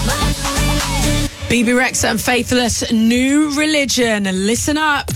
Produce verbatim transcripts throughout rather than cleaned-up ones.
B B Rexha and Faithless, New Religion. Listen up.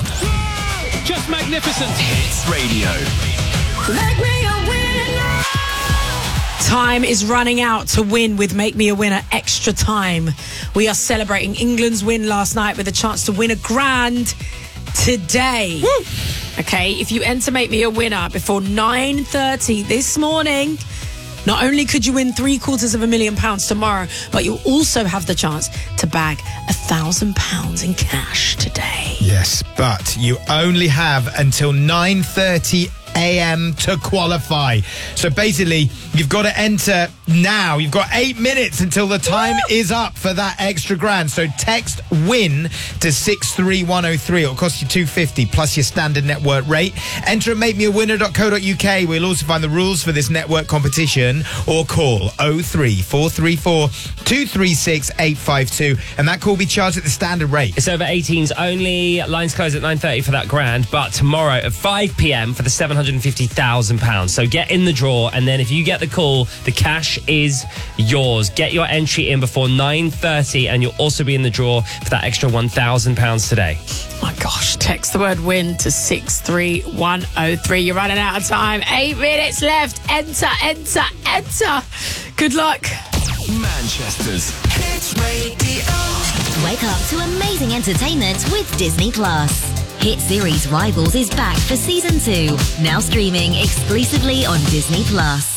Just magnificent. Hits Radio. Make me a winner. Time is running out to win with Make Me a Winner Extra Time. We are celebrating England's win last night with a chance to win a grand today. Woo! Okay, if you enter Make Me a Winner before nine thirty this morning, not only could you win three quarters of a million pounds tomorrow, but you'll also have the chance to bag a thousand pounds in cash today. Yes, but you only have until nine thirty a.m. to qualify. So basically, you've got to enter now. You've got eight minutes until the time Woo! is up for that extra grand. So text WIN to six three one oh three. It'll cost you two pounds fifty plus your standard network rate. Enter at make me a winner dot co dot uk. We'll also find the rules for this network competition, or call oh three four three four two three six eight five two, and that call will be charged at the standard rate. It's over eighteens only. Lines close at nine thirty for that grand, but tomorrow at five p.m. for the seven hundred fifty thousand pounds. So get in the draw, and then if you get the call, the cash is yours. Get your entry in before nine thirty, and you'll also be in the draw for that extra one thousand pounds today. My gosh, text the word WIN to six three one oh three. You're running out of time. Eight minutes left. Enter, enter, enter. Good luck. Manchester's Hits Radio. Wake up to amazing entertainment with Disney Plus. Hit series Rivals is back for season two, now streaming exclusively on Disney Plus.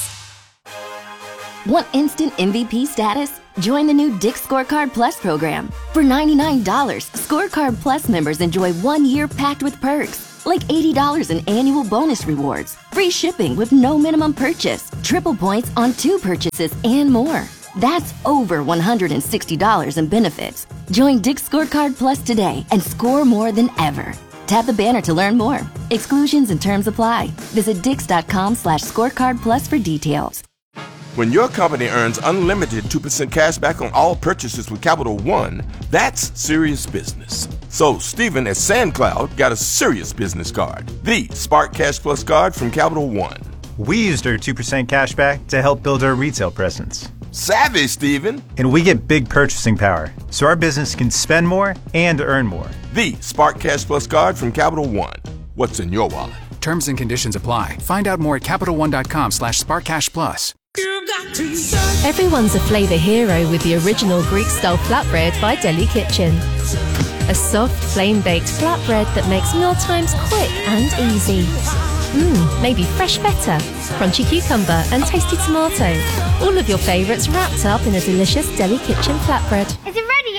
Want instant M V P status? Join the new Dick's Scorecard Plus program. For ninety-nine dollars, Scorecard Plus members enjoy one year packed with perks, like eighty dollars in annual bonus rewards, free shipping with no minimum purchase, triple points on two purchases, and more. That's over one hundred sixty dollars in benefits. Join Dick's Scorecard Plus today and score more than ever. Tap the banner to learn more. Exclusions and terms apply. Visit dix.com slash scorecard plus for details. When your company earns unlimited two percent cash back on all purchases with Capital One, that's serious business. So Stephen at SandCloud got a serious business card, the Spark Cash Plus card from Capital One. We used our two percent cash back to help build our retail presence. Savvy, Stephen. And we get big purchasing power, so our business can spend more and earn more. The Spark Cash Plus card from Capital One. What's in your wallet? Terms and conditions apply. Find out more at CapitalOne.com slash SparkCashPlus. Everyone's a flavour hero with the original Greek-style flatbread by Deli Kitchen. A soft, flame-baked flatbread that makes mealtimes quick and easy. Mmm, maybe fresh feta, crunchy cucumber and tasty tomato. All of your favourites wrapped up in a delicious Deli Kitchen flatbread. Is it ready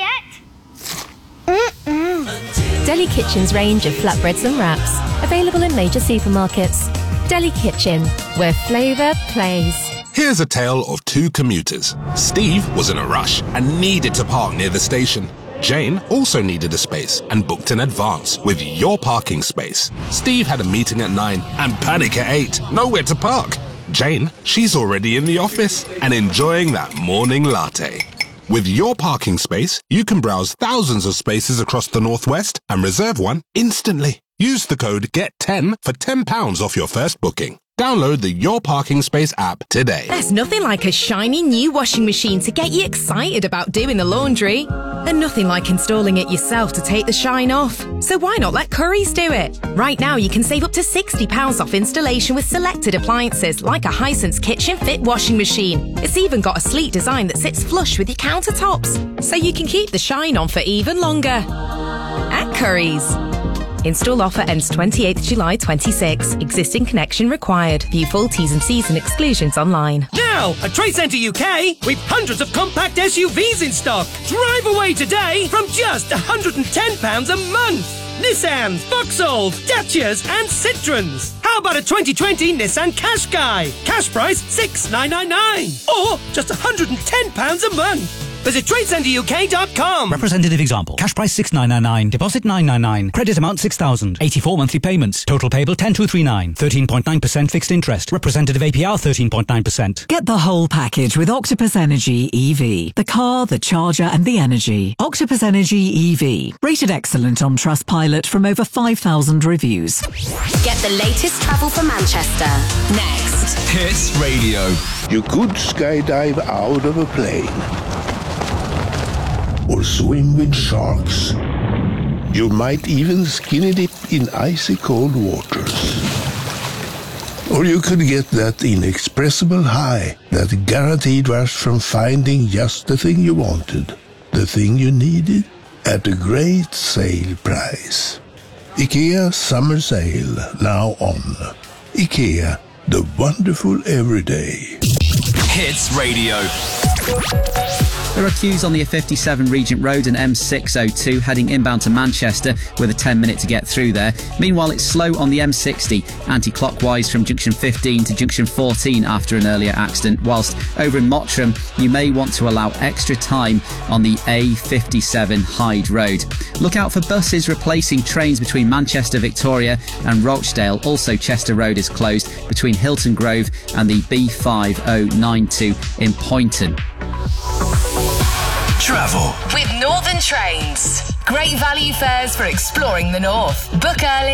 yet? Mm-mm. Deli Kitchen's range of flatbreads and wraps, available in major supermarkets. Deli Kitchen, where flavour plays. Here's a tale of two commuters. Steve was in a rush and needed to park near the station. Jane also needed a space and booked in advance with Your Parking Space. Steve had a meeting at nine and panic at eight. Nowhere to park. Jane, she's already in the office and enjoying that morning latte. With Your Parking Space, you can browse thousands of spaces across the Northwest and reserve one instantly. Use the code get ten for ten pounds off your first booking. Download the Your Parking Space app today. There's nothing like a shiny new washing machine to get you excited about doing the laundry. And nothing like installing it yourself to take the shine off. So why not let Currys do it? Right now you can save up to sixty pounds off installation with selected appliances like a Hisense Kitchen Fit washing machine. It's even got a sleek design that sits flush with your countertops, so you can keep the shine on for even longer. At Currys. Install offer ends twenty-eighth of July twenty-six. Existing connection required. View full T's and C's and exclusions online. Now, at Trade Centre U K, we've hundreds of compact S U Vs in stock. Drive away today from just one hundred ten pounds a month. Nissans, Vauxhalls, Dacias and Citroens. How about a twenty twenty Nissan Qashqai? Cash price six thousand nine hundred ninety-nine. Or just one hundred ten pounds a month. Visit trade centre U K dot com. Representative example. Cash price six thousand nine hundred ninety-nine. Deposit nine hundred ninety-nine. Credit amount six thousand. eighty-four monthly payments. Total payable ten thousand two hundred thirty-nine. thirteen point nine percent fixed interest. Representative A P R thirteen point nine percent. Get the whole package with Octopus Energy E V. The car, the charger and the energy. Octopus Energy E V. Rated excellent on Trustpilot from over five thousand reviews. Get the latest travel for Manchester. Next. Hits Radio. You could skydive out of a plane. or swim with sharks. You might even skinny dip in icy cold waters. Or you could get that inexpressible high, that guaranteed rush from finding just the thing you wanted, the thing you needed, at a great sale price. IKEA Summer Sale, now on. IKEA, the wonderful everyday. Hits Radio. There are queues on the A fifty-seven Regent Road and M six oh two heading inbound to Manchester with a ten minute to get through there. Meanwhile, it's slow on the M sixty, anti-clockwise from junction fifteen to junction fourteen after an earlier accident, whilst over in Mottram, you may want to allow extra time on the A fifty-seven Hyde Road. Look out for buses replacing trains between Manchester, Victoria and Rochdale. Also, Chester Road is closed between Hilton Grove and the B five oh nine two in Poynton. Travel with Northern Trains. Great value fares for exploring the north. Book early